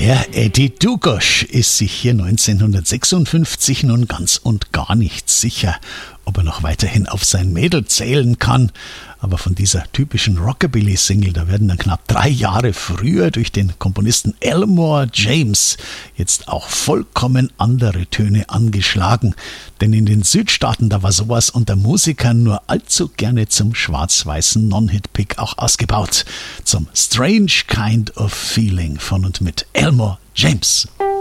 Der Eddie Dlugosch ist sich hier 1956 nun ganz und gar nicht sicher, ob er noch weiterhin auf sein Mädel zählen kann. Aber von dieser typischen Rockabilly-Single, da werden dann knapp 3 Jahre früher durch den Komponisten Elmore James jetzt auch vollkommen andere Töne angeschlagen. Denn in den Südstaaten, da war sowas unter Musikern nur allzu gerne zum schwarz-weißen Non-Hit-Pick auch ausgebaut. Zum Strange Kind of Feeling von und mit Elmore James.